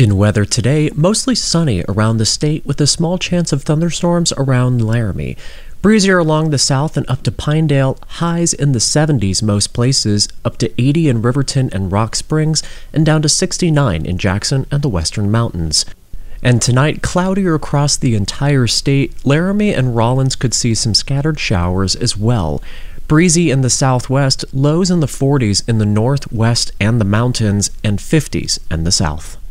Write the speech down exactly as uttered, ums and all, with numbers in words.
In weather today, mostly sunny around the state with a small chance of thunderstorms around Laramie. Breezier along the south and up to Pinedale, highs in the seventies most places, up to eighty in Riverton and Rock Springs, and down to sixty-nine in Jackson and the Western Mountains. And tonight, cloudier across the entire state. Laramie and Rawlins could see some scattered showers as well. Breezy in the southwest, lows in the forties in the north, west, and the mountains, and fifties in the south.